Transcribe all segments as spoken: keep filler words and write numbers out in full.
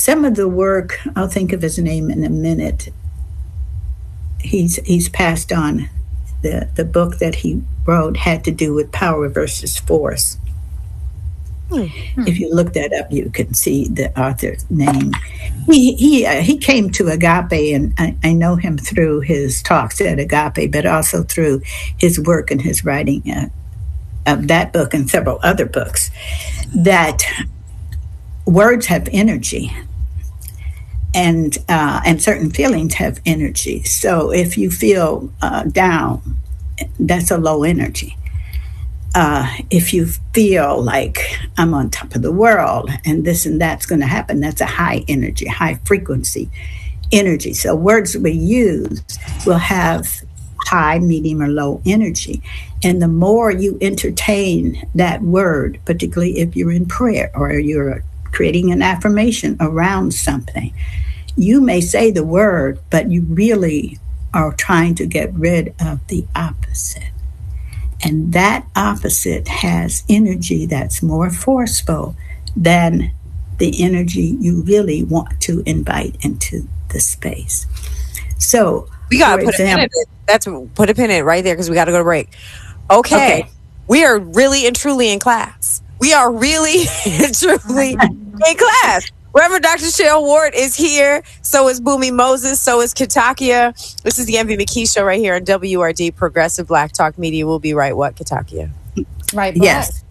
some of the work, I'll think of his name in a minute. He's he's passed on. The, the book that he wrote had to do with power versus force. Mm-hmm. If you look that up, you can see the author's name. He he uh, he came to Agape, and I, I know him through his talks at Agape, but also through his work and his writing uh, of that book and several other books, that words have energy. And uh, and certain feelings have energy. So if you feel uh, down, that's a low energy. Uh, if you feel like I'm on top of the world and this and that's going to happen, that's a high energy, high frequency energy. So words we use will have high, medium, or low energy. And the more you entertain that word, particularly if you're in prayer or you're creating an affirmation around something, you may say the word, but you really are trying to get rid of the opposite. And that opposite has energy that's more forceful than the energy you really want to invite into the space. So we got to put example, a pin in it. That's put a pin in it right there because we got to go to break. Okay. okay. We are really and truly in class. We are really and truly in class. Reverend Doctor Cheryl Ward is here. So is Boomy Moses. So is Katakia. This is the M V McKee Show right here on W R D, Progressive Black Talk Media. We'll be right what, Katakia? Right back. Yes.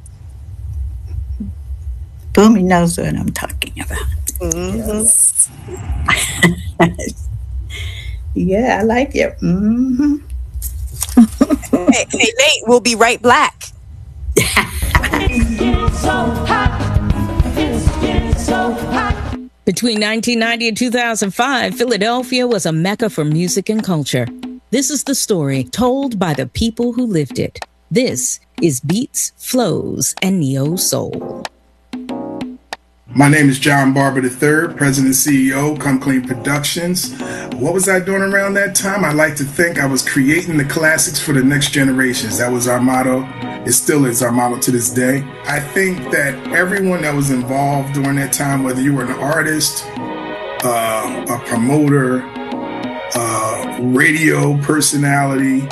Boomy knows what I'm talking about. Mm-hmm. Yes. Yeah, I like it. Mm-hmm. hey, hey, Nate, we'll be right black. Between nineteen ninety and two thousand five, Philadelphia was a mecca for music and culture. This is the story told by the people who lived it. This is Beats, Flows, and Neo Soul. My name is John Barber the third, President and C E O, Come Clean Productions. What was I doing around that time? I like to think I was creating the classics for the next generations. That was our motto. It still is our motto to this day. I think that everyone that was involved during that time, whether you were an artist, uh, a promoter, uh, radio personality,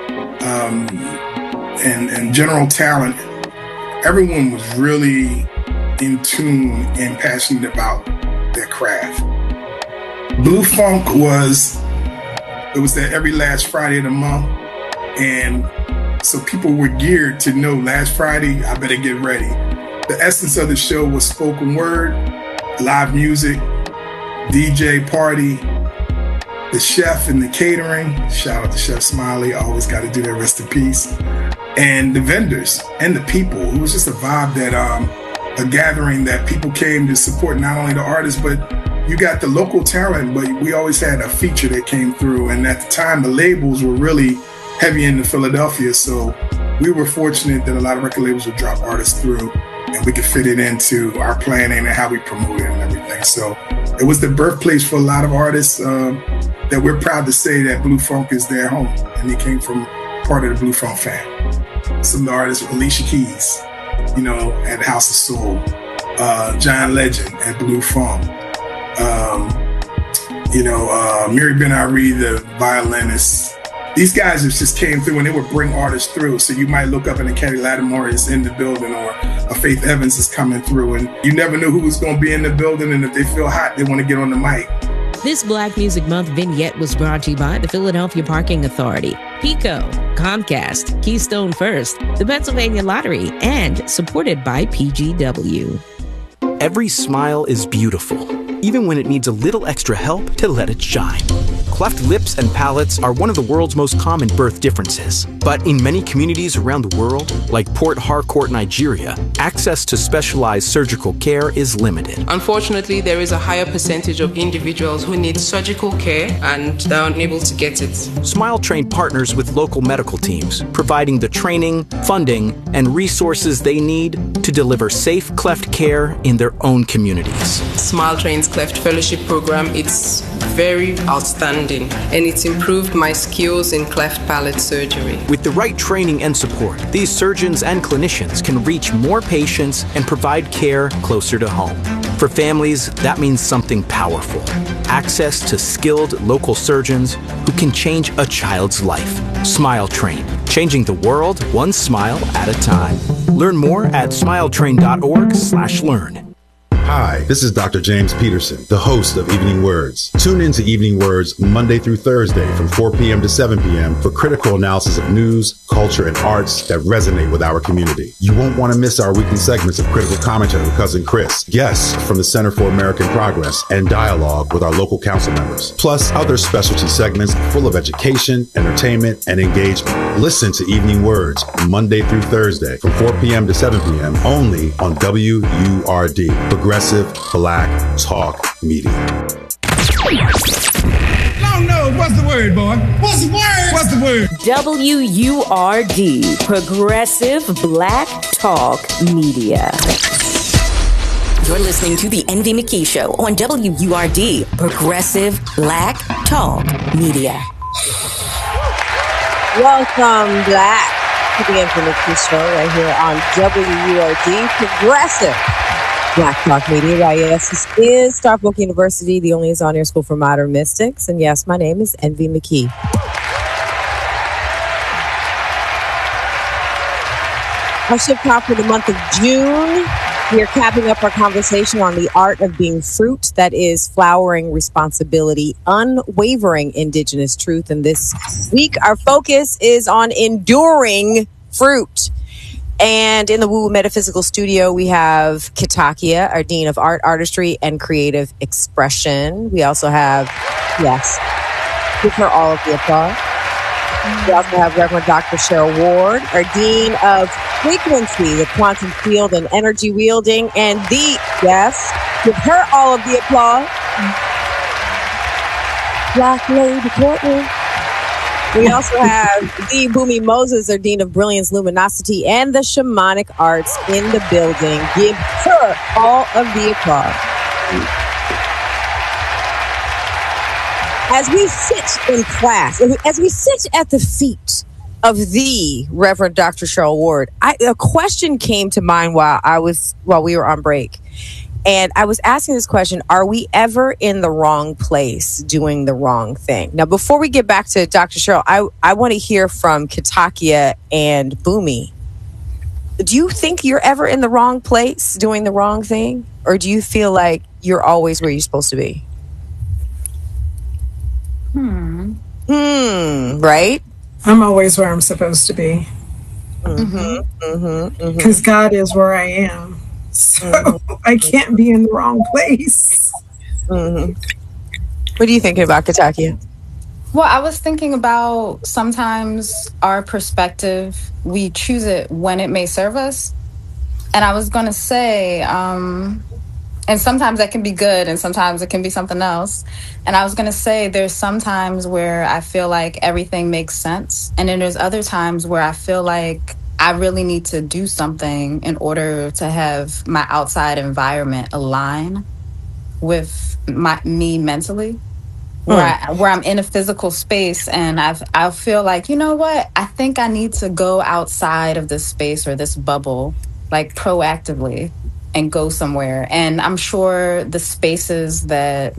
um, and, and general talent, everyone was really in tune and passionate about their craft. Blue Funk was, it was that every last Friday of the month. And so people were geared to know last Friday, I better get ready. The essence of the show was spoken word, live music, D J party, the chef and the catering. Shout out to Chef Smiley. I always got to do that, rest in peace. And the vendors and the people. It was just a vibe that, um, a gathering that people came to support not only the artists, but you got the local talent, but we always had a feature that came through. And at the time, the labels were really heavy into Philadelphia. So we were fortunate that a lot of record labels would drop artists through and we could fit it into our planning and how we promote it and everything. So it was the birthplace for a lot of artists um, that we're proud to say that Blue Funk is their home. And they came from part of the Blue Funk fam. Some of the artists, Alicia Keys, you know, at House of Soul, uh, John Legend at Blue Funk, um, you know, uh, Mary Ben-Ari, the violinist. These guys just came through and they would bring artists through. So you might look up and a Kenny Lattimore is in the building or a Faith Evans is coming through and you never knew who was going to be in the building. And if they feel hot, they want to get on the mic. This Black Music Month vignette was brought to you by the Philadelphia Parking Authority, PECO, Comcast, Keystone First, the Pennsylvania Lottery, and supported by P G W. Every smile is beautiful, even when it needs a little extra help to let it shine. Cleft lips and palates are one of the world's most common birth differences. But in many communities around the world, like Port Harcourt, Nigeria, access to specialized surgical care is limited. Unfortunately, there is a higher percentage of individuals who need surgical care and they're unable to get it. Smile Train partners with local medical teams, providing the training, funding, and resources they need to deliver safe cleft care in their own communities. Smile Train's Cleft Fellowship Program, it's very outstanding and it's improved my skills in cleft palate surgery. With the right training and support, these surgeons and clinicians can reach more patients and provide care closer to home. For families, that means something powerful. Access to skilled local surgeons who can change a child's life. Smile Train, changing the world one smile at a time. Learn more at smiletrain.org slash learn. Hi, this is Doctor James Peterson, the host of Evening Words. Tune in to Evening Words Monday through Thursday from four p.m. to seven p.m. for critical analysis of news, culture, and arts that resonate with our community. You won't want to miss our weekly segments of critical commentary with Cousin Chris, guests from the Center for American Progress, and dialogue with our local council members, plus other specialty segments full of education, entertainment, and engagement. Listen to Evening Words Monday through Thursday from four p.m. to seven p.m. only on W U R D, Progressive Black Talk Media. Long nose, what's the word, boy? What's the word? What's the word? W U R D, Progressive Black Talk Media. You're listening to the Envy McKee Show on W U R D, Progressive Black Talk Media. Welcome back to the Envy McKee Show right here on W U R D, Progressive Black Talk Media. Right, yes, this is Starbuck University, the only on-air school for modern mystics. And yes, my name is Envy McKee. Our shift talk for the month of June. We are capping up our conversation on the art of being fruit, that is flowering responsibility, unwavering indigenous truth. And this week, our focus is on enduring fruit. And in the Woo Metaphysical Studio, we have Kitakia, our Dean of Art, Artistry, and Creative Expression. We also have, yes, give her all of the applause. We also have Reverend Doctor Cheryl Ward, our Dean of Frequency, the Quantum Field and Energy Wielding, and the, yes, give her all of the applause. Black Lady Courtney. We also have the Bumi Moses, our Dean of Brilliance, Luminosity, and the Shamanic Arts in the building. Give her all of the applause. As we sit in class, as we sit at the feet of the Reverend Doctor Cheryl Ward, I, a question came to mind while I was while we were on break. And I was asking this question, are we ever in the wrong place doing the wrong thing? Now, before we get back to Doctor Cheryl, I, I want to hear from Kitakia and Bumi. Do you think you're ever in the wrong place doing the wrong thing? Or do you feel like you're always where you're supposed to be? Hmm. Hmm, right? I'm always where I'm supposed to be. Mm-hmm, mm-hmm, mm-hmm. Because God is where I am. So mm-hmm. I can't be in the wrong place. Mm-hmm. What are you thinking about, Kitakia? Well, I was thinking about sometimes our perspective, we choose it when it may serve us. And I was going to say, um, and sometimes that can be good and sometimes it can be something else. And I was going to say there's sometimes where I feel like everything makes sense. And then there's other times where I feel like I really need to do something in order to have my outside environment align with my me mentally. Where, I, where I'm in a physical space and I've, I feel like, you know what? I think I need to go outside of this space or this bubble, like proactively, and go somewhere. And I'm sure the spaces that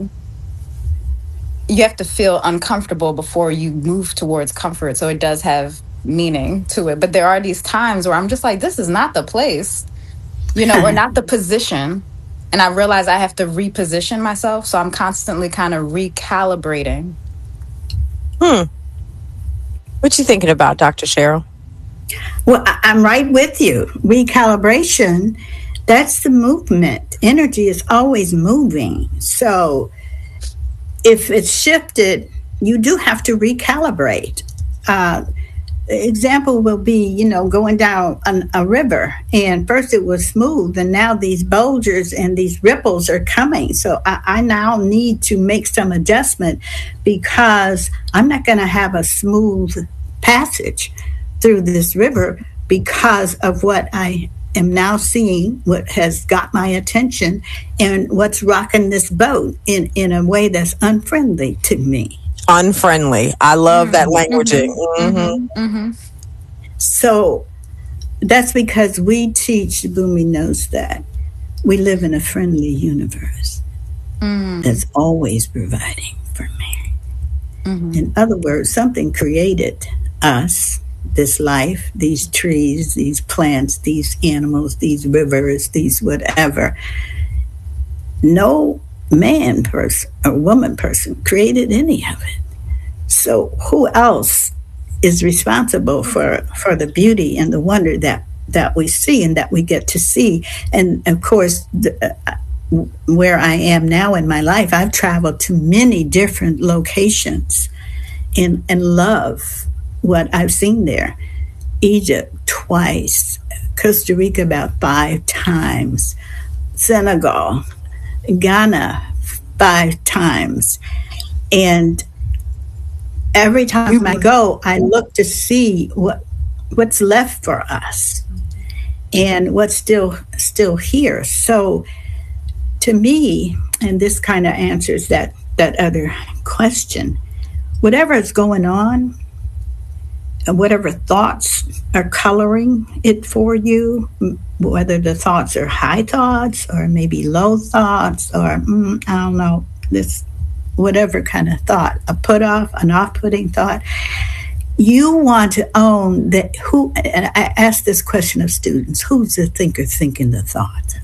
you have to feel uncomfortable before you move towards comfort. So it does have meaning to it. But there are these times where I'm just like, this is not the place, you know, or not the position. And I realize I have to reposition myself. So I'm constantly kind of recalibrating. Hmm. What you thinking about, Doctor Cheryl? Well, I'm right with you. Recalibration, that's the movement. Energy is always moving. So if it's shifted, you do have to recalibrate. Uh, example will be, you know, going down an, a river, and first it was smooth, and now these bulges and these ripples are coming. So I, I now need to make some adjustment because I'm not going to have a smooth passage through this river because of what I am now seeing, what has got my attention, and what's rocking this boat in, in a way that's unfriendly to me. Unfriendly. I love mm-hmm. that languaging. Mm-hmm. Mm-hmm. Mm-hmm. So that's because we teach, Bumi knows that, we live in a friendly universe Mm. that's always providing for me. Mhm. In other words, something created us, this life, these trees, these plants, these animals, these rivers, these whatever. No man person or woman person created any of it. So who else is responsible for, for the beauty and the wonder that, that we see and that we get to see? And of course, the, uh, where I am now in my life, I've traveled to many different locations and, and love what I've seen there. Egypt twice, Costa Rica about five times, Senegal, Ghana five times. And every time I go, I look to see what what's left for us and what's still still here. So to me, and this kind of answers that, that other question, whatever is going on, and whatever thoughts are coloring it for you, whether the thoughts are high thoughts or maybe low thoughts or, mm, I don't know, this whatever kind of thought, a put off, an off-putting thought, you want to own that. Who, and I ask this question of students, who's the thinker thinking the thought?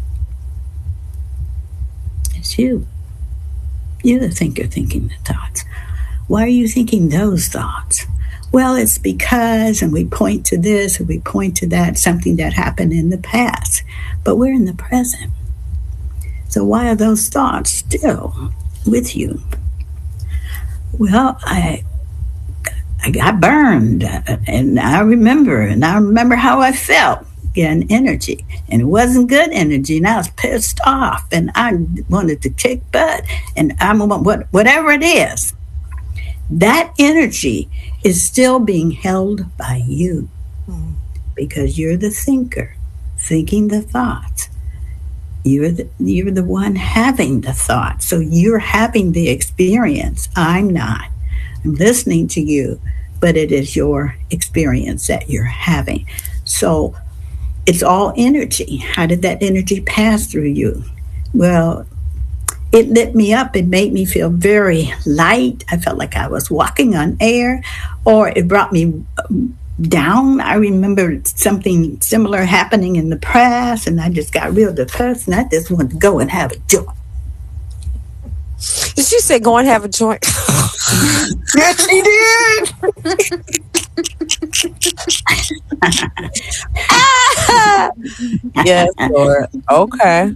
It's you. You're the thinker thinking the thoughts. Why are you thinking those thoughts? Well, it's because, and we point to this, and we point to that, something that happened in the past, but we're in the present. So why are those thoughts still with you? Well, I I got burned, and I remember, and I remember how I felt, getting energy, and it wasn't good energy, and I was pissed off, and I wanted to kick butt, and I'm what whatever it is. That energy is still being held by you mm. because you're the thinker, thinking the thoughts. You're the, you're the one having the thought. So you're having the experience. I'm not. I'm listening to you, but it is your experience that you're having. So it's all energy. How did that energy pass through you? Well, it lit me up. It made me feel very light. I felt like I was walking on air, or it brought me down. I remember something similar happening in the past, and I just got real depressed, and I just wanted to go and have a joint. Did you say go and have a joint? Yes, she did. Yes, Lord. Okay.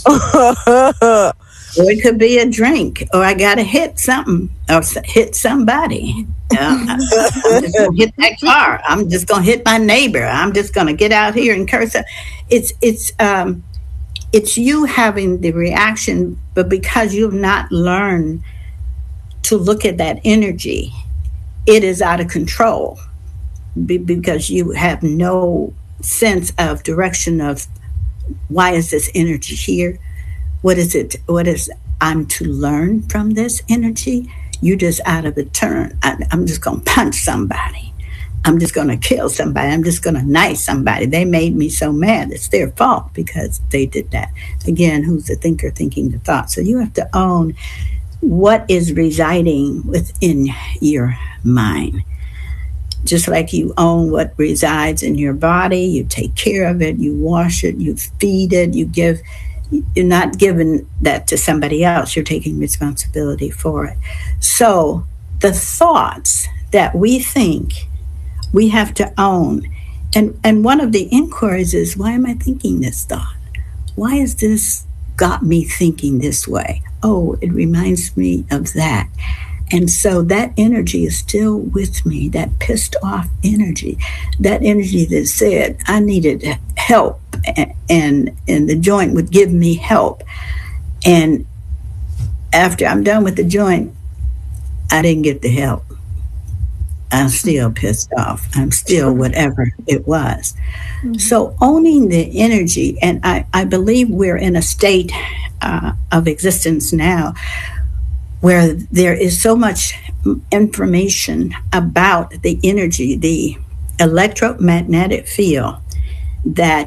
Or it could be a drink, or I got to hit something, or hit somebody. Uh, I'm just going to hit that car. I'm just going to hit my neighbor. I'm just going to get out here and curse. It's it's um, it's you having the reaction, but because you've not learned to look at that energy, it is out of control be- because you have no sense of direction of why is this energy here? What is it? What is I'm to learn from this energy? You just out of a turn. I, I'm just going to punch somebody. I'm just going to kill somebody. I'm just going to knife somebody. They made me so mad. It's their fault because they did that. Again, who's the thinker thinking the thought? So you have to own what is residing within your mind. Just like you own what resides in your body, you take care of it, you wash it, you feed it, you give. You're not giving that to somebody else. You're taking responsibility for it. So the thoughts that we think, we have to own. And and one of the inquiries is, why am I thinking this thought? Why has this got me thinking this way? Oh, it reminds me of that. And so that energy is still with me, that pissed off energy, that energy that said I needed help and, and, and the joint would give me help. And after I'm done with the joint, I didn't get the help. I'm still pissed off. I'm still whatever it was. Mm-hmm. So owning the energy, and I, I believe we're in a state uh, of existence now where there is so much information about the energy, the electromagnetic field, that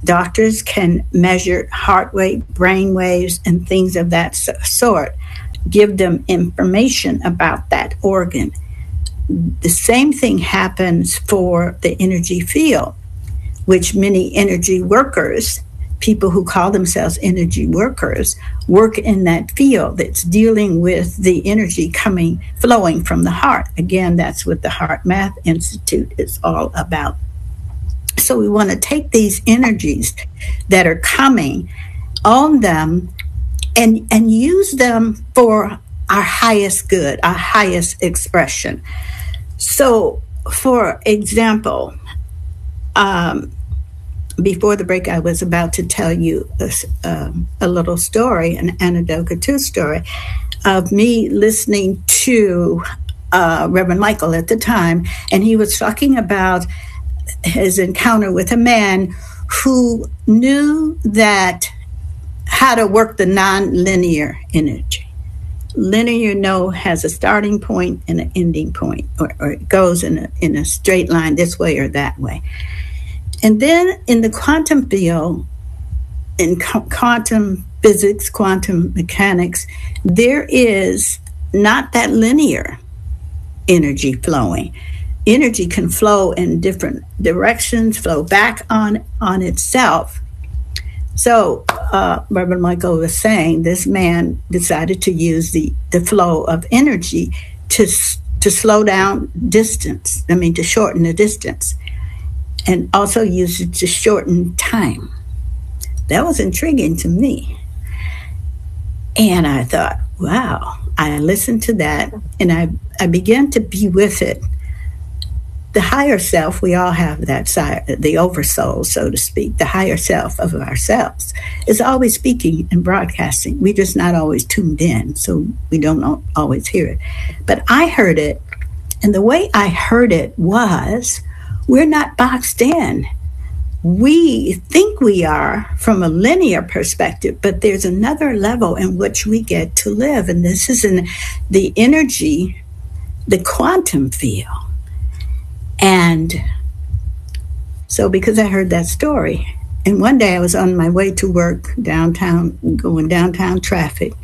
doctors can measure heart rate, brain waves, and things of that sort, give them information about that organ. The same thing happens for the energy field, which many energy workers, people who call themselves energy workers, work in that field that's dealing with the energy coming, flowing from the heart. Again, that's what the Heart Math Institute is all about. So we want to take these energies that are coming, own them, and, and use them for our highest good, our highest expression. So, for example, um, before the break, I was about to tell you a, um, a little story, an Anadoka two story, of me listening to uh, Reverend Michael at the time, and he was talking about his encounter with a man who knew that how to work the non-linear energy. Linear, no, has a starting point and an ending point, or, or it goes in a, in a straight line this way or that way. And then in the quantum field, in qu- quantum physics, quantum mechanics, there is not that linear energy flowing. Energy can flow in different directions, flow back on, on itself. So uh, Reverend Michael was saying this man decided to use the, the flow of energy to to slow down distance, I mean to shorten the distance, and also use it to shorten time. That was intriguing to me. And I thought, wow, I listened to that and I, I began to be with it. The higher self, we all have that side, the oversoul, so to speak, the higher self of ourselves is always speaking and broadcasting. We're just not always tuned in, so we don't always hear it. But I heard it, and the way I heard it was, we're not boxed in. We think we are from a linear perspective, but there's another level in which we get to live, and this is in the energy, the quantum field. And so because I heard that story, and one day I was on my way to work downtown, going downtown traffic,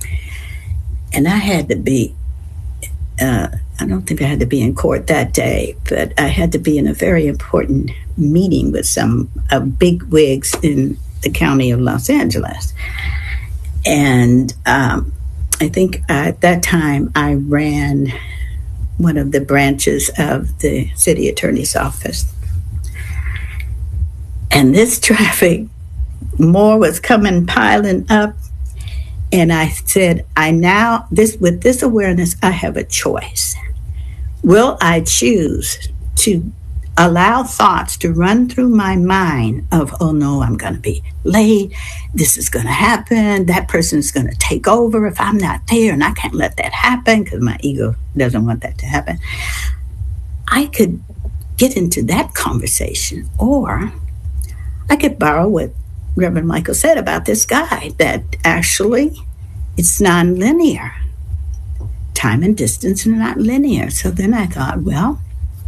and I had to be, uh, I don't think I had to be in court that day, but I had to be in a very important meeting with some uh, big wigs in the county of Los Angeles. And um, I think at that time I ran one of the branches of the city attorney's office. And this traffic, more was coming piling up. And I said, I now, this with this awareness, I have a choice. Will I choose to allow thoughts to run through my mind of, oh no, I'm going to be late. This is going to happen. That person's going to take over if I'm not there, and I can't let that happen because my ego doesn't want that to happen. I could get into that conversation, or I could borrow what Reverend Michael said about this guy, that actually it's non-linear. Time and distance are not linear. So then I thought, well,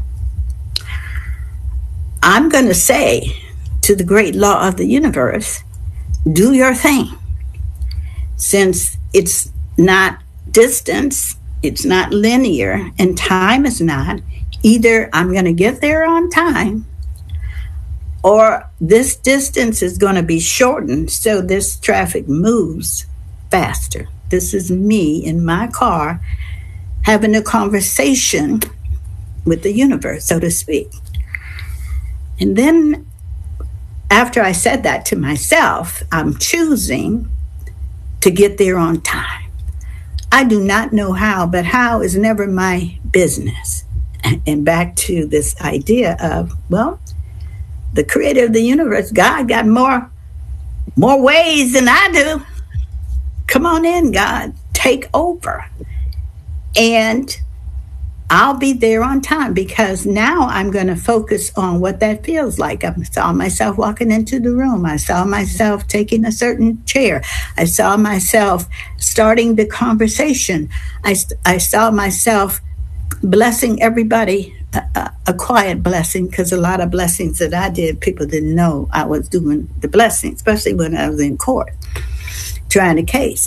I'm going to say to the great law of the universe, do your thing. Since it's not distance, it's not linear, and time is not, either I'm going to get there on time, or this distance is going to be shortened so this traffic moves faster. This is me in my car having a conversation with the universe, so to speak. And then after I said that to myself, I'm choosing to get there on time. I do not know how, but how is never my business. And back to this idea of, well, the creator of the universe, God, got more, more ways than I do. Come on in, God, take over. And I'll be there on time, because now I'm going to focus on what that feels like. I saw myself walking into the room. I saw myself taking a certain chair. I saw myself starting the conversation. I, I saw myself blessing everybody a, a quiet blessing, because a lot of blessings that I did, people didn't know I was doing the blessing, especially when I was in court trying a case.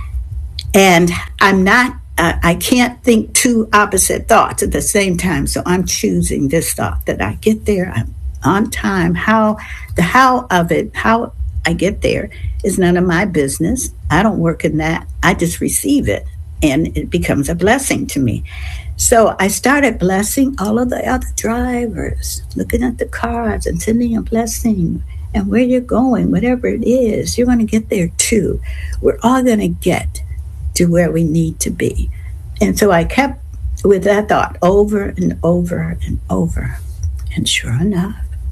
And I'm not, uh, I can't think two opposite thoughts at the same time. So I'm choosing this thought that I get there, I'm on time. How, the how of it, how I get there is none of my business. I don't work in that. I just receive it, and it becomes a blessing to me. So I started blessing all of the other drivers, looking at the cars and sending a blessing. And where you're going, whatever it is, you're going to get there too. We're all going to get to where we need to be. And so I kept with that thought over and over and over. And sure enough,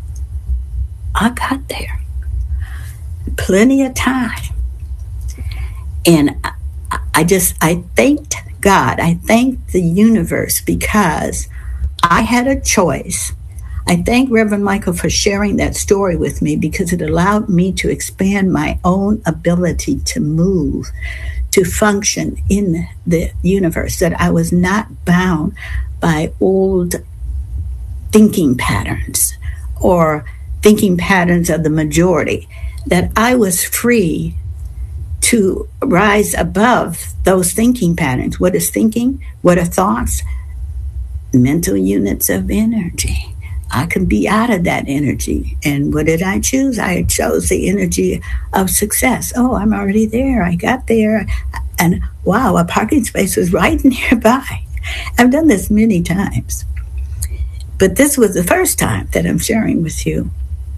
I got there. Plenty of time. And I, I just, I thanked God. I thanked the universe because I had a choice. I thank Reverend Michael for sharing that story with me, because it allowed me to expand my own ability to move, to function in the universe, that I was not bound by old thinking patterns or thinking patterns of the majority, that I was free to rise above those thinking patterns. What is thinking? What are thoughts? Mental units of energy. I can be out of that energy. And what did I choose? I chose the energy of success. Oh, I'm already there. I got there. And wow, a parking space was right nearby. I've done this many times. But this was the first time that I'm sharing with you,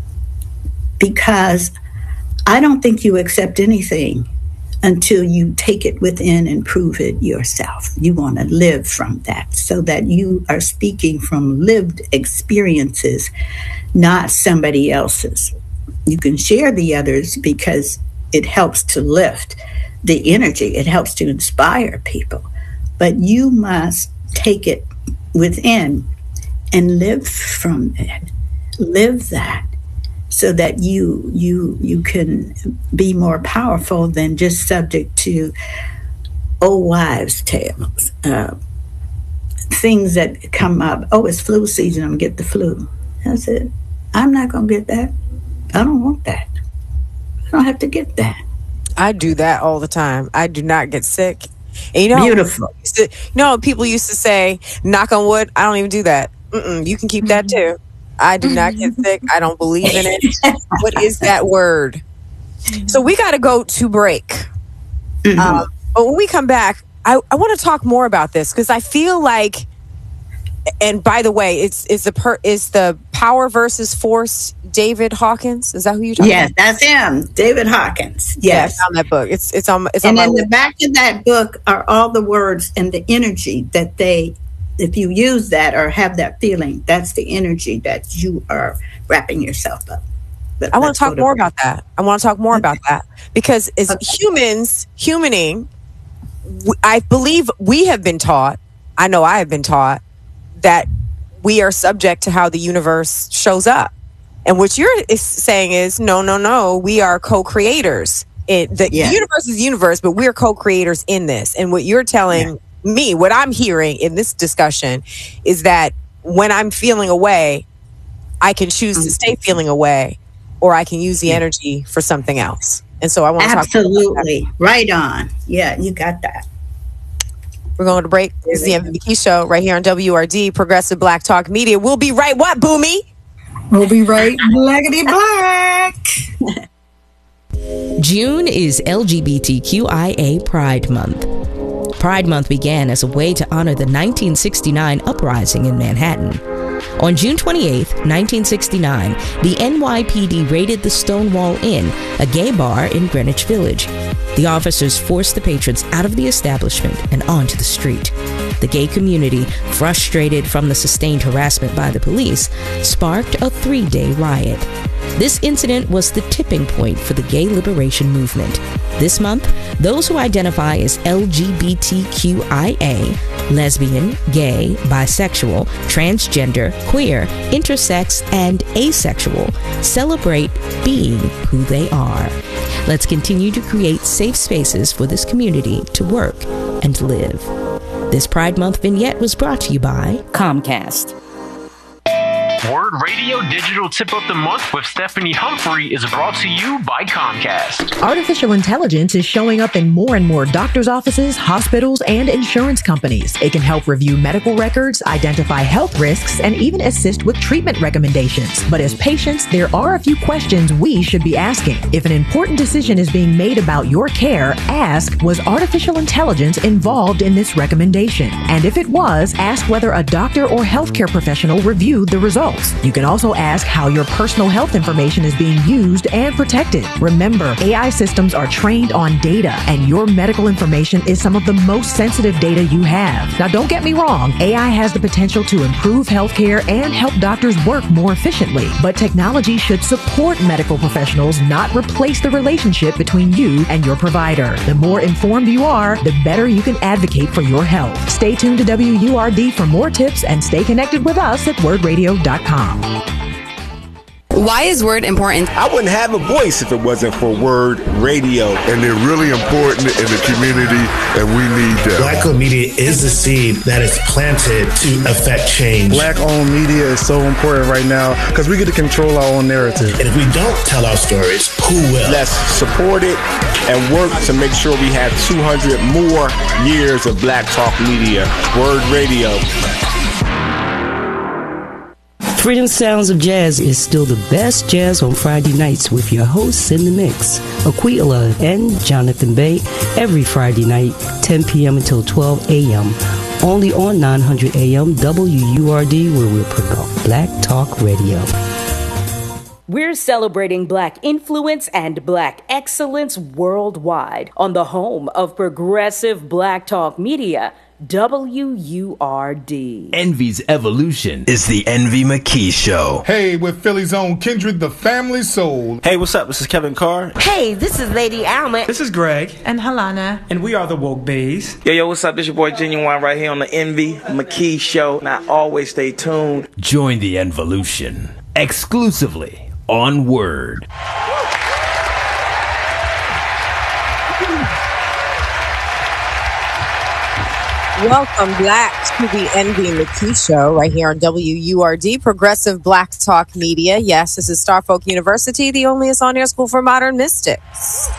because I don't think you accept anything until you take it within and prove it yourself. You want to live from that, so that you are speaking from lived experiences, not somebody else's. You can share the others because it helps to lift the energy. It helps to inspire people. But you must take it within and live from it. Live that, so that you you you can be more powerful than just subject to old wives' tales, uh, things that come up. Oh, it's flu season, I'm gonna get the flu. That's it. I'm not gonna get that. I don't want that. I don't have to get that. I do that all the time. I do not get sick. And you know, beautiful. To, you know, people used to say, knock on wood. I don't even do that. Mm-mm, you can keep that too. I do not get sick. I don't believe in it. What is that word? So we got to go to break. Mm-hmm. Um, but when we come back, I, I want to talk more about this, because I feel like, and by the way, it's is the per, is the Power versus Force David Hawkins? Is that who you're talking yes, about? Yes, that's him, David Hawkins. Yes, yeah, I found that book. It's it's on. It's and on in my the back of that book are all the words and the energy that they. If you use that or have that feeling, that's the energy that you are wrapping yourself up. But I want to talk more about that. I want to talk more about that, because as okay. humans, humaning, I believe we have been taught, I know I have been taught, that we are subject to how the universe shows up. And what you're is saying is, no, no, no, we are co-creators. It, the yeah. universe is the universe, but we're co-creators in this. And what you're telling yeah. me, what I'm hearing in this discussion is that when I'm feeling away, I can choose to stay feeling away, or I can use the energy for something else. And so I want to talk about that. Absolutely. Right on. Yeah, you got that. We're going to break. This is the M V P Show right here on W R D, Progressive Black Talk Media. We'll be right what, Boomy? We'll be right blackity black. June is L G B T Q I A Pride Month. Pride Month began as a way to honor the nineteen sixty-nine uprising in Manhattan. On June twenty-eighth, nineteen sixty-nine, the N Y P D raided the Stonewall Inn, a gay bar in Greenwich Village. The officers forced the patrons out of the establishment and onto the street. The gay community, frustrated from the sustained harassment by the police, sparked a three-day riot. This incident was the tipping point for the gay liberation movement. This month, those who identify as L G B T Q I A, lesbian, gay, bisexual, transgender, queer, intersex, and asexual, celebrate being who they are. Let's continue to create safe spaces for this community to work and live. This Pride Month vignette was brought to you by Comcast. Word Radio Digital Tip of the Month with Stephanie Humphrey is brought to you by Comcast. Artificial intelligence is showing up in more and more doctors' offices, hospitals, and insurance companies. It can help review medical records, identify health risks, and even assist with treatment recommendations. But as patients, there are a few questions we should be asking. If an important decision is being made about your care, ask, was artificial intelligence involved in this recommendation? And if it was, ask whether a doctor or healthcare professional reviewed the results. You can also ask how your personal health information is being used and protected. Remember, A I systems are trained on data, and your medical information is some of the most sensitive data you have. Now, don't get me wrong, A I has the potential to improve healthcare and help doctors work more efficiently, but technology should support medical professionals, not replace the relationship between you and your provider. The more informed you are, the better you can advocate for your health. Stay tuned to W U R D for more tips and stay connected with us at word radio dot com. Why is Word important? I wouldn't have a voice if it wasn't for Word Radio. And they're really important in the community, and we need them. Black-owned media is the seed that is planted to affect change. Black-owned media is so important right now because we get to control our own narrative. And if we don't tell our stories, who will? Let's support it and work to make sure we have two hundred more years of Black Talk Media. Word Radio. Freedom Sounds of Jazz is still the best jazz on Friday nights with your hosts in the mix, Aquila and Jonathan Bay, every Friday night, ten p.m. until twelve a.m., only on nine hundred A M W U R D, where we'll promote Black Talk Radio. We're celebrating Black influence and Black excellence worldwide on the home of progressive Black Talk Media, W U R D. Envy's evolution is the Envy McKee Show. Hey, with Philly's own Kindred, the family soul. Hey, what's up? This is Kevin Carr. Hey, this is Lady Alma. This is Greg. And Halana. And we are the Woke Bays. Yo, yo, what's up? This your boy Genuine right here on the Envy McKee Show. Now, always stay tuned. Join the Envolution exclusively on Word. Welcome back to the Envy McKee Show right here on W U R D, Progressive Black Talk Media. Yes, this is Starfolk University, the onlyest on-air school for modern mystics.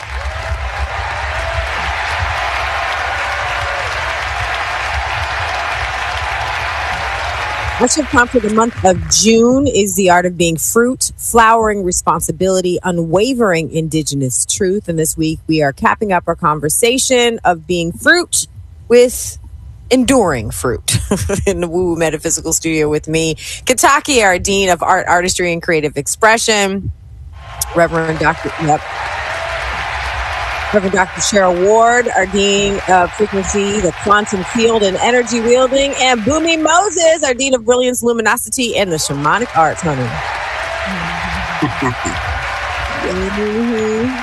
Worship prompt for the month of June is the art of being fruit, flowering responsibility, unwavering indigenous truth. And this week we are capping up our conversation of being fruit with enduring fruit. In the Woo Metaphysical Studio with me, Kitaki, our Dean of Art, Artistry, and Creative Expression, Reverend Doctor Yep. Reverend Doctor Cheryl Ward, our Dean of Frequency, the Quantum Field, and Energy Wielding, and Bumi Moses, our Dean of Brilliance, Luminosity, and the Shamanic Arts, honey. mm-hmm.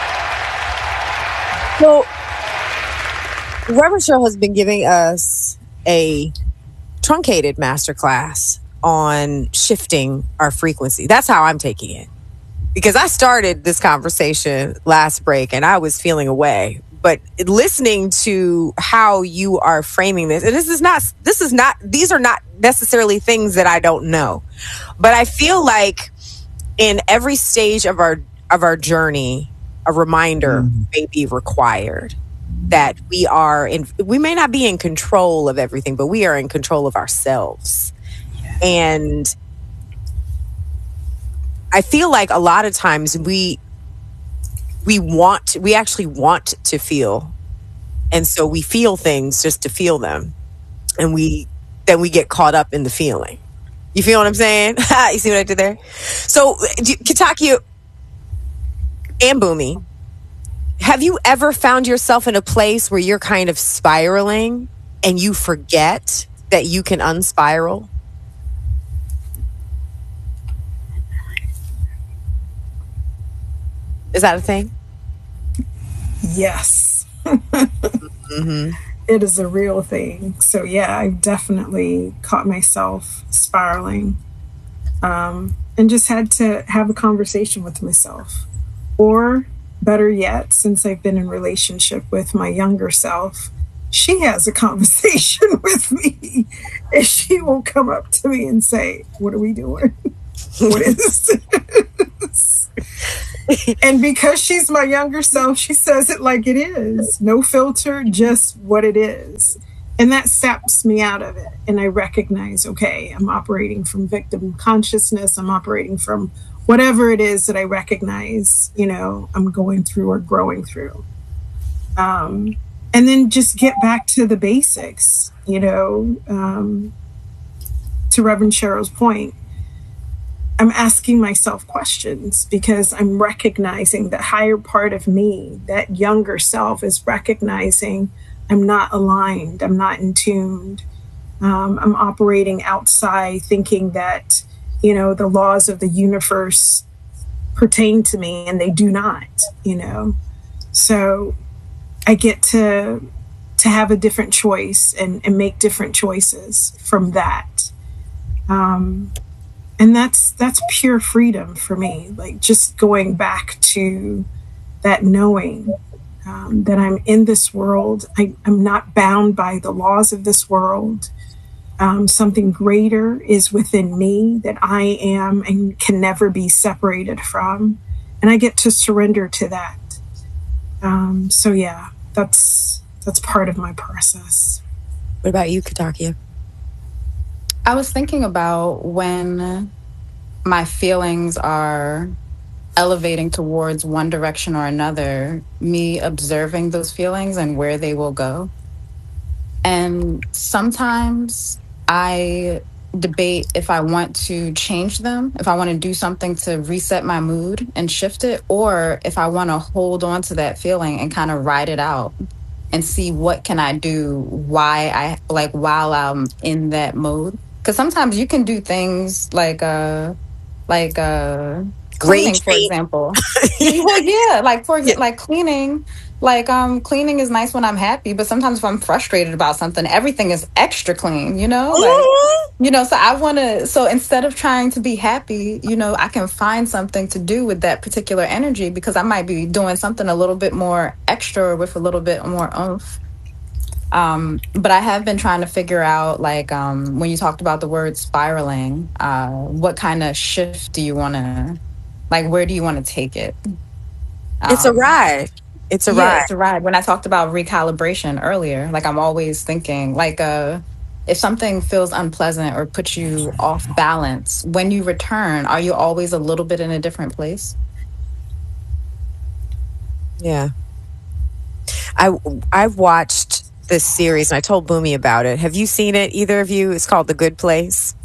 So, Reverend Cheryl has been giving us a truncated masterclass on shifting our frequency. That's how I'm taking it. Because I started this conversation last break and I was feeling away. But listening to how you are framing this, and this is not, this is not, these are not necessarily things that I don't know. But I feel like in every stage of our of our journey, a reminder mm-hmm. may be required. That we are in, we may not be in control of everything, but we are in control of ourselves. Yeah. And I feel like a lot of times we, we want, we actually want to feel. And so we feel things just to feel them. And we, then we get caught up in the feeling. You feel what I'm saying? You see what I did there? So Kitaki and Bumi, have you ever found yourself in a place where you're kind of spiraling and you forget that you can unspiral? Is that a thing? Yes. mm-hmm. It is a real thing. So yeah, I've definitely caught myself spiraling um, and just had to have a conversation with myself. Or better yet, since I've been in relationship with my younger self, she has a conversation with me, and she will come up to me and say, "What are we doing? What is this?" And because she's my younger self, she says it like it is. No filter, just what it is. And that saps me out of it. And I recognize, okay, I'm operating from victim consciousness. I'm operating from whatever it is that I recognize, you know, I'm going through or growing through. Um, and then just get back to the basics, you know, um, to Reverend Cheryl's point. I'm asking myself questions because I'm recognizing the higher part of me, that younger self, is recognizing I'm not aligned, I'm not in tune. Um, I'm operating outside thinking that, you know, the laws of the universe pertain to me, and they do not, you know. So I get to to have a different choice and, and make different choices from that. Um, and that's that's pure freedom for me, like just going back to that knowing um, that I'm in this world. I, I'm not bound by the laws of this world. Um, something greater is within me that I am and can never be separated from. And I get to surrender to that. Um, so yeah, that's that's part of my process. What about you, Katakia? I was thinking about when my feelings are elevating towards one direction or another, me observing those feelings and where they will go. And sometimes I debate if I want to change them, if I want to do something to reset my mood and shift it, or if I want to hold on to that feeling and kind of ride it out and see what can I do why I like while I'm in that mode. Because sometimes you can do things like uh like uh cleaning, for example. Well, yeah, like for yeah. like cleaning. Like um cleaning is nice when I'm happy, but sometimes if I'm frustrated about something, everything is extra clean, you know? Like, you know, so I want to so instead of trying to be happy, you know, I can find something to do with that particular energy, because I might be doing something a little bit more extra or with a little bit more oomph. Um, but I have been trying to figure out, like, um, when you talked about the word spiraling, uh, what kind of shift do you want to, like, where do you want to take it? Um, it's a ride. It's a yeah, ride. It's a ride. When I talked about recalibration earlier, like, I'm always thinking, like, uh, if something feels unpleasant or puts you off balance, when you return, are you always a little bit in a different place? Yeah. I, I've watched this series, and I told Boomy about it. Have you seen it, either of you? It's called The Good Place.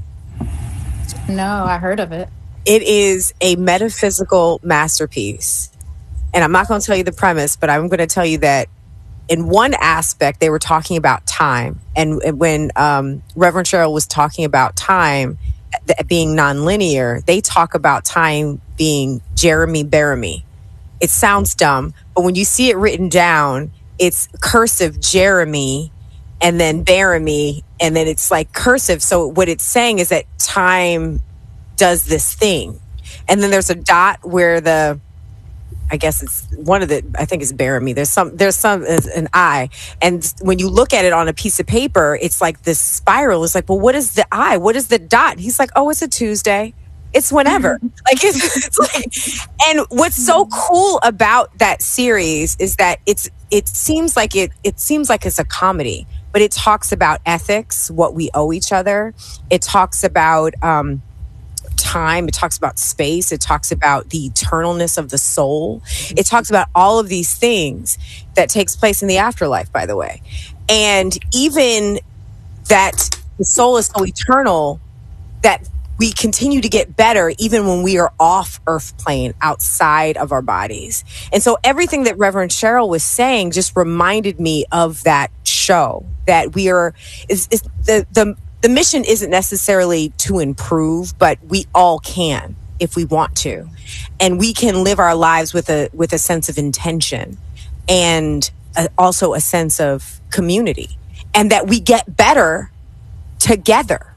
No, I heard of it. It is a metaphysical masterpiece. And I'm not going to tell you the premise, but I'm going to tell you that in one aspect, they were talking about time. And when um, Reverend Cheryl was talking about time being nonlinear, they talk about time being Jeremy Bearimy. It sounds dumb, but when you see it written down, it's cursive Jeremy and then Bearimy, and then it's like cursive. So what it's saying is that time does this thing. And then there's a dot where the, I guess it's one of the, I think it's Bearimy. There's some, there's some, an I. And when you look at it on a piece of paper, it's like this spiral. It's like, well, what is the I? What is the dot? He's like, oh, it's a Tuesday. It's whenever. Like, it's, it's like, and what's so cool about that series is that it's, it seems like it, it seems like it's a comedy, but it talks about ethics, what we owe each other. It talks about, um, time. It talks about space. It talks about the eternalness of the soul. It talks about all of these things that takes place in the afterlife, by the way. And even that the soul is so eternal that we continue to get better even when we are off earth plane, outside of our bodies. And so everything that Reverend Cheryl was saying just reminded me of that show, that we are, is, is the, the, the mission isn't necessarily to improve, but we all can if we want to. And we can live our lives with a, with a sense of intention and a, also a sense of community, and that we get better together.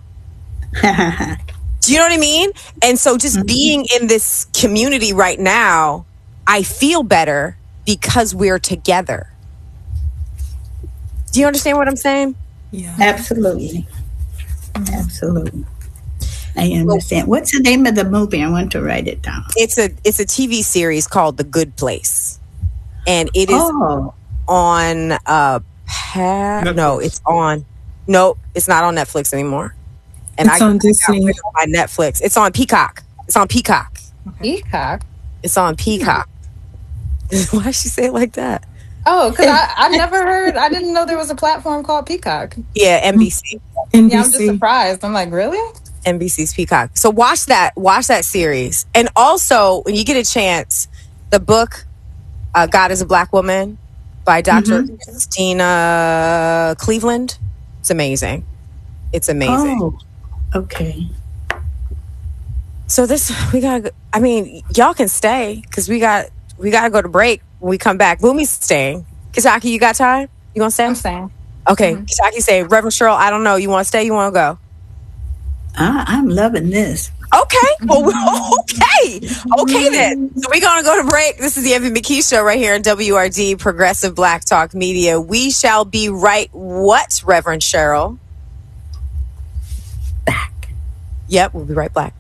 Do you know what I mean? And so just mm-hmm. being in this community right now, I feel better because we're together. Do you understand what I'm saying? Yeah. Absolutely. Absolutely. I understand. What's the name of the movie? I want to write it down. It's a it's a T V series called The Good Place. And it is oh. on uh pa- no, it's on no, it's not on Netflix anymore. And it's I, on Disney. I got rid of my Netflix. It's on Peacock. It's on Peacock. Peacock. It's on Peacock. Why she say it like that? Oh, because I, I never heard. I didn't know there was a platform called Peacock. Yeah, N B C. N B C. Yeah, I'm just surprised. I'm like, really? N B C's Peacock. So watch that. Watch that series. And also, when you get a chance, the book uh, "God is a Black Woman" by Doctor Mm-hmm. Christina Cleveland. It's amazing. It's amazing. Oh, okay. So this we got. I mean, y'all can stay because we got we got to go to break. When we come back, Boomy's staying. Kitaki, you got time? You gonna stay? I'm staying. Okay. Mm-hmm. Kitaki say, Reverend Cheryl, I don't know. You want to stay? You want to go? I, I'm loving this. Okay. Well, okay. Okay then. So we're going to go to break. This is the Envy McKee Show right here on W R D, Progressive Black Talk Media. We shall be right what, Reverend Cheryl? Back. Yep, we'll be right back.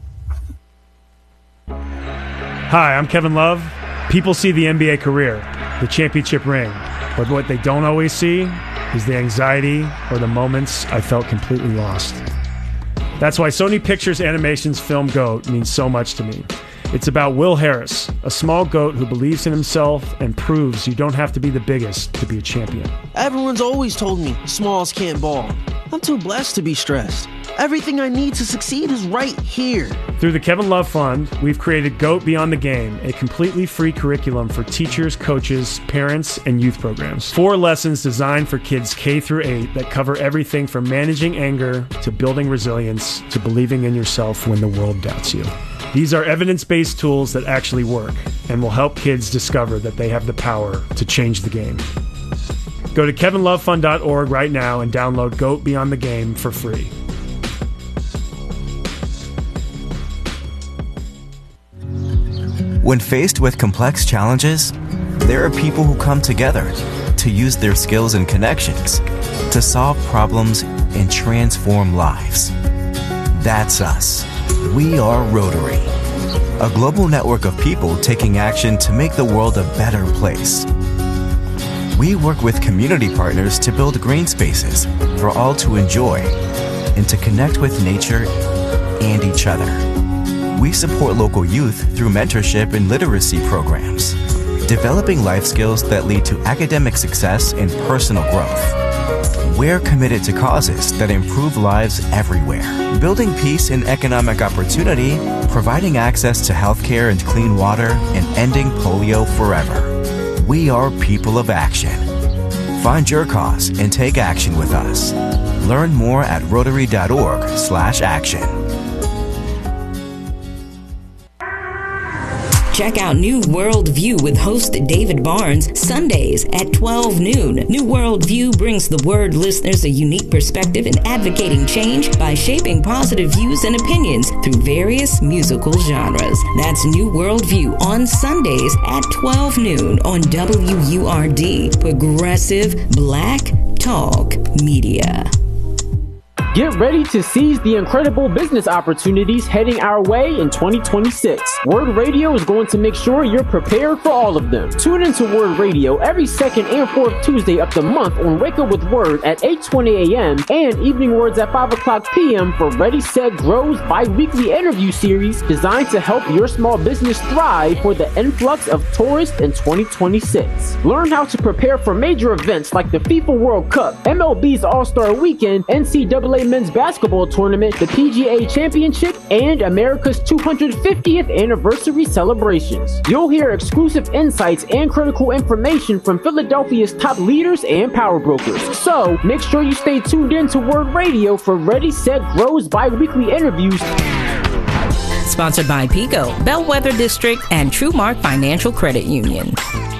Hi, I'm Kevin Love. People see the N B A career, the championship ring, but what they don't always see is the anxiety or the moments I felt completely lost. That's why Sony Pictures Animation's film GOAT means so much to me. It's about Will Harris, a small goat who believes in himself and proves you don't have to be the biggest to be a champion. Everyone's always told me smalls can't ball. I'm too blessed to be stressed. Everything I need to succeed is right here. Through the Kevin Love Fund, we've created GOAT Beyond the Game, a completely free curriculum for teachers, coaches, parents, and youth programs. Four lessons designed for kids K through eight that cover everything from managing anger to building resilience to believing in yourself when the world doubts you. These are evidence-based tools that actually work and will help kids discover that they have the power to change the game. Go to kevin love fund dot org right now and download GOAT Beyond the Game for free. When faced with complex challenges, there are people who come together to use their skills and connections to solve problems and transform lives. That's us. We are Rotary, a global network of people taking action to make the world a better place. We work with community partners to build green spaces for all to enjoy and to connect with nature and each other. We support local youth through mentorship and literacy programs, developing life skills that lead to academic success and personal growth. We're committed to causes that improve lives everywhere, building peace and economic opportunity, providing access to healthcare and clean water, and ending polio forever. We are people of action. Find your cause and take action with us. Learn more at rotary dot org slash action. Check out New World View with host David Barnes Sundays at twelve noon. New World View brings the Word listeners a unique perspective in advocating change by shaping positive views and opinions through various musical genres. That's New World View on Sundays at twelve noon on W U R D, Progressive Black Talk Media. Get ready to seize the incredible business opportunities heading our way in twenty twenty-six. Word Radio is going to make sure you're prepared for all of them. Tune into Word Radio every second and fourth Tuesday of the month on Wake Up With Word at eight twenty a.m. and Evening Words at five o'clock p.m. for Ready, Set, Grow's bi-weekly interview series designed to help your small business thrive for the influx of tourists in twenty twenty-six. Learn how to prepare for major events like the FIFA World Cup, M L B's All-Star Weekend, N C double A Men's Basketball Tournament, the P G A Championship, and America's two hundred fiftieth anniversary celebrations. You'll hear exclusive insights and critical information from Philadelphia's top leaders and power brokers. So make sure you stay tuned in to Word Radio for Ready, Set, Grow's bi-weekly interviews. Sponsored by PICO, Bellwether District, and TrueMark Financial Credit Union.